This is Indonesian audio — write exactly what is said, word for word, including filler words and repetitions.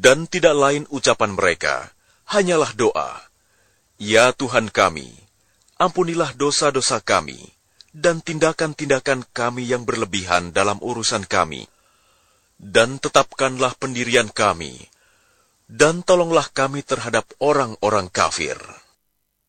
Dan tidak lain ucapan mereka, hanyalah doa, "Ya Tuhan kami, ampunilah dosa-dosa kami, dan tindakan-tindakan kami yang berlebihan dalam urusan kami. Dan tetapkanlah pendirian kami, dan tolonglah kami terhadap orang-orang kafir."